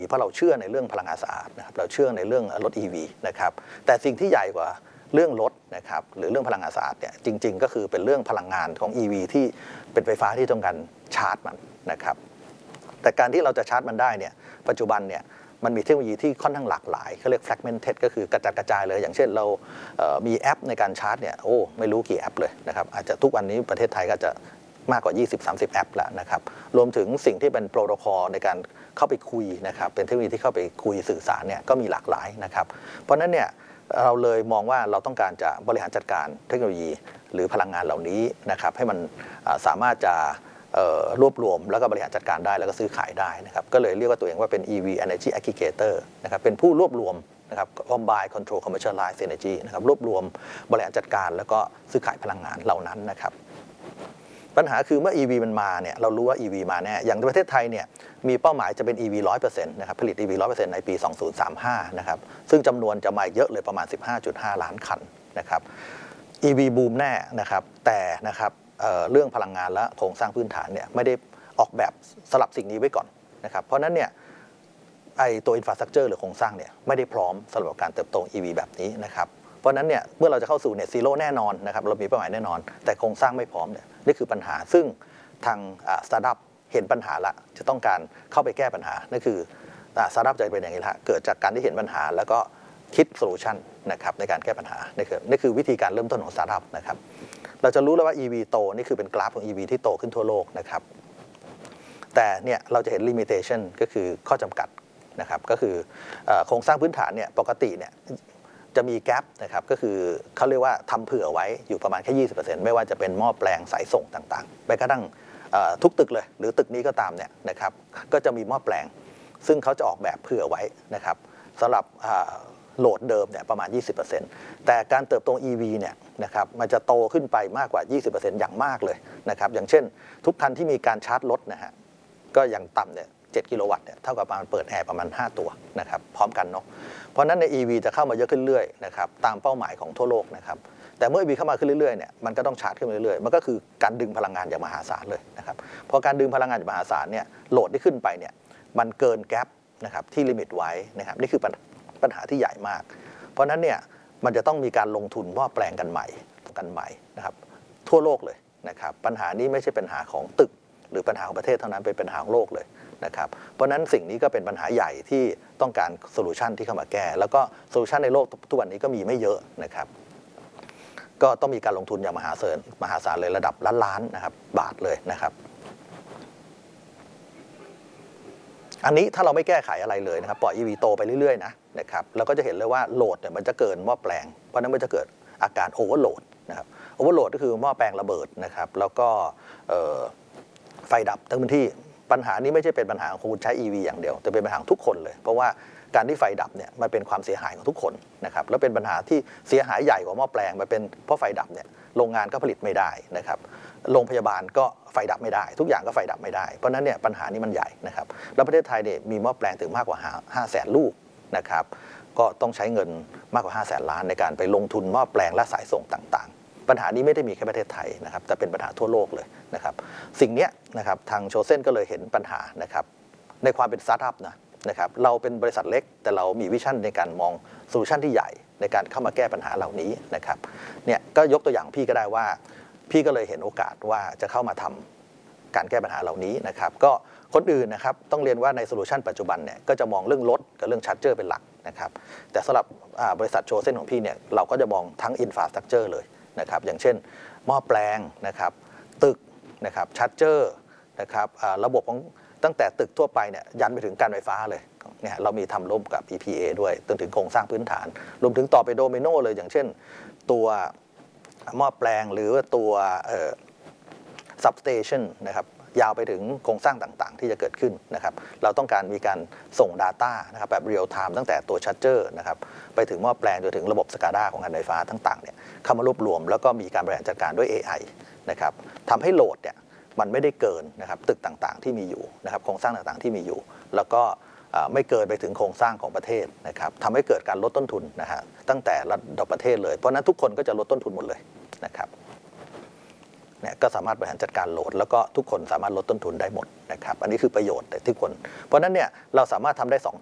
เพราะเราเชื่อในเรื่องพลังงานสะอาดนะครับเราเชื่อในเรื่องรถ EV นะครับแต่สิ่งที่ใหญ่กว่าเรื่องรถนะครับหรือเรื่องพลังงานสะอาดเนี่ยจริงๆก็คือเป็นเรื่องพลังงานของ EV ที่เป็นไฟฟ้าที่ต้องการชาร์จมันนะครับแต่การที่เราจะชาร์จมันได้เนี่ยปัจจุบันเนี่ยมันมีเทคโนโลยีที่ค่อนข้างหลากหลายเขาเรียก fragmented ก็คือกระจัดกระจายเลยอย่างเช่นเรามีแอปในการชาร์จเนี่ยโอ้ไม่รู้กี่แอปเลยนะครับอาจจะทุกวันนี้ประเทศไทยก็จะมากกว่า 20-30 แอปแล้วนะครับรวมถึงสิ่งที่เป็นโปรโตคอลในการเข้าไปคุยนะครับเป็นเทคโนโลยีที่เข้าไปคุยสื่อสารเนี่ยก็มีหลากหลายนะครับเพราะฉะนั้นเนี่ยเราเลยมองว่าเราต้องการจะบริหารจัดการเทคโนโลยีหรือพลังงานเหล่านี้นะครับให้มันสามารถจะรวบรวมแล้วก็บริหารจัดการได้แล้วก็ซื้อขายได้นะครับก็เลยเรียกว่าตัวเองว่าเป็น EV Energy Aggregator นะครับเป็นผู้รวบรวมนะครับ Combine Control Commercialize Energy นะครับรวบรวมบริหารจัดการแล้วก็ซื้อขายพลังงานเหล่านั้นนะครับปัญหาคือเมื่อ EV มันมาเนี่ยเรารู้ว่า EV มาแน่อย่างประเทศไทยเนี่ยมีเป้าหมายจะเป็น EV 100% นะครับผลิต EV 100% ในปี 2035 นะครับซึ่งจำนวนจะมาเยอะเลยประมาณ 15.5 ล้านคันนะครับ EV บูมแน่นะครับแต่นะครับเรื่องพลังงานและโครงสร้างพื้นฐานเนี่ยไม่ได้ออกแบบสลับสิ่งนี้ไว้ก่อนนะครับเพราะนั้นเนี่ยตัวอินฟราสตรัคเจอร์หรือโครงสร้างเนี่ยไม่ได้พร้อมสำหรับการเติบโต EV แบบนี้นะครับเพราะนั้นเนี่ยเมื่อเราจะเข้าสู่เน็ตซีโร่แน่นอนนะครับเรามีเป้าหมายแน่นอนแต่โครงสร้างไม่พร้อมเนี่ยนี่คือปัญหาซึ่งทางสตาร์ทอัพเห็นปัญหาละจะต้องการเข้าไปแก้ปัญหานั่นคือสตาร์ทอัพจะเป็นอย่างนี้ละเกิดจากการที่เห็นปัญหาแล้วก็คิดโซลูชันนะครับในการแก้ปัญหานี่คือวิธีการเริ่มต้นของสตาร์ทอัพนะครับเราจะรู้แล้วว่า EV โตนี่คือเป็นกราฟของ EV ที่โตขึ้นทั่วโลกนะครับแต่เนี่ยเราจะเห็น limitation ก็คือข้อจำกัดนะครับก็คือโครงสร้างพื้นฐานเนี่ยปกติเนี่ยจะมีแกลบนะครับก็คือเขาเรียกว่าทำเผื่อไว้อยู่ประมาณแค่ 20% ไม่ว่าจะเป็นหม้อแปลงสายส่งต่างๆไปกระทั่งทุกตึกเลยหรือตึกนี้ก็ตามเนี่ยนะครับก็จะมีหม้อแปลงซึ่งเขาจะออกแบบเผื่อไว้นะครับสำหรับโหลดเดิมเนี่ยประมาณ 20% แต่การเติบโต EV เนี่ยนะครับมันจะโตขึ้นไปมากกว่า 20% อย่างมากเลยนะครับอย่างเช่นทุกคันที่มีการชาร์จรถนะฮะก็อย่างต่ำเนี่ย7 กิโลวัตต์เนี่ยเท่ากับเปิดแอร์ประมาณ5ตัวนะครับพร้อมกันเนาะเพราะนั้นใน EV จะเข้ามาเยอะขึ้นเรื่อยนะครับตามเป้าหมายของทั่วโลกนะครับแต่เมื่อ EV เข้ามาขึ้นเรื่อยๆเนี่ยมันก็ต้องชาร์จขึ้นมาเรื่อยๆมันก็คือการดึงพลังงานอย่างมหาศาลเลยนะครับพอการดึงพลังงานอย่างมหาศาลเนี่ยโหลดที่ขึ้นไปเนี่ยมันเกินแกปนะครับที่ลิมิตไว้นะครับนี่คือปัญหาที่ใหญ่มากเพราะนั้นเนี่ยมันจะต้องมีการลงทุนหม้อแปลงกันใหม่นะครับทั่วโลกเลยนะครับปัญหานี้ไม่ใช่ปัญหาของตึกหรือปัญหาของประเทศเท่านั้นเป็นปัญหาของโลกเลยนะครับเพราะนั้นสิ่งนี้ก็เป็นปัญหาใหญ่ที่ต้องการโซลูชันที่เข้ามาแก้แล้วก็โซลูชันในโลกทุกวันนี้ก็มีไม่เยอะนะครับก็ต้องมีการลงทุนอย่างมหาศาลเลยระดับล้านนะครับบาทเลยนะครับอันนี้ถ้าเราไม่แก้ไขอะไรเลยนะครับปล่อย EV โตไปเรื่อยๆนะครับเราก็จะเห็นเลยว่าโหลดเนี่ยมันจะเกินหม้อแปลงเพราะนั้นมันจะเกิดอาการโอเวอร์โหลดนะครับโอเวอร์โหลดก็คือหม้อแปลงระเบิดนะครับแล้วก็ไฟดับทั้งพื้นที่ปัญหานี้ไม่ใช่เป็นปัญหาของคนใช้ EV อย่างเดียวแต่เป็นปัญหาของทุกคนเลยเพราะว่าการที่ไฟดับเนี่ยมันเป็นความเสียหายของทุกคนนะครับแล้วเป็นปัญหาที่เสียหายใหญ่กว่าหม้อแปลงมันเป็นเพราะไฟดับเนี่ยโรงงานก็ผลิตไม่ได้นะครับโรงพยาบาลก็ไฟดับไม่ได้ทุกอย่างก็ไฟดับไม่ได้เพราะนั้นเนี่ยปัญหานี้มันใหญ่นะครับแล้วประเทศไทยเนี่ยมีหม้อแปลงถึงมากกว่า500,000 ลูกนะครับก็ต้องใช้เงินมากกว่า500,000 ล้านในการไปลงทุนหม้อแปลงและสายส่งต่างๆปัญหานี้ไม่ได้มีแค่ประเทศไทยนะครับแต่เป็นปัญหาทั่วโลกเลยนะครับสิ่งนี้นะครับทางโชเซ่นก็เลยเห็นปัญหานะครับในความเป็นสตาร์ทอัพนะครับเราเป็นบริษัทเล็กแต่เรามีวิชั่นในการมองโซลูชันที่ใหญ่ในการเข้ามาแก้ปัญหาเหล่านี้นะครับเนี่ยก็ยกตัวอย่างพี่ก็ได้ว่าพี่ก็เลยเห็นโอกาสว่าจะเข้ามาทำการแก้ปัญหาเหล่านี้นะครับก็คนอื่นนะครับต้องเรียนว่าในโซลูชันปัจจุบันเนี่ยก็จะมองเรื่องรถกับเรื่องชาร์จเจอร์เป็นหลักนะครับแต่สำหรับบริษัทโชเซ่นของพี่เนี่ยเราก็จะมองทั้งอินฟราสตรัคเจอร์เลยนะครับอย่างเช่นหม้อแปลงนะครับตึกนะครับชาร์จเจอร์นะครับระบบของตั้งแต่ตึกทั่วไปเนี่ยยันไปถึงการไฟฟ้าเลยเนี่ยเรามีทำร่วมกับ EPA ด้วยจนถึงโครงสร้างพื้นฐานรวมถึงต่อไปโดมิโนเลยอย่างเช่นตัวหม้อแปลงหรือตัวsubstation นะครับยาวไปถึงโครงสร้างต่างๆที่จะเกิดขึ้นนะครับเราต้องการมีการส่ง Data นะครับแบบ real time ตั้งแต่ตัวชาร์จเจอร์นะครับไปถึงหม้อแปลงจนถึงระบบ SCADA ของการไฟฟ้าต่างๆเนี่ยเข้ามารวบรวมแล้วก็มีการบริหารจัดการด้วย AI นะครับทำให้โหลดเนี่ยมันไม่ได้เกินนะครับตึกต่างๆที่มีอยู่นะครับโครงสร้างต่างๆที่มีอยู่แล้วก็ไม่เกินไปถึงโครงสร้างของประเทศนะครับทำให้เกิดการลดต้นทุนนะฮะตั้งแต่ระดับประเทศเลยเพราะนั้นทุกคนก็จะลดต้นทุนหมดเลยนะครับเนี่ยก็สามารถบริหารจัดการโหลดแล้วก็ทุกคนสามารถลดต้นทุนได้หมดนะครับอันนี้คือประโยชน์แต่ทุกคนเพราะนั้นเนี่ยเราสามารถทำได้2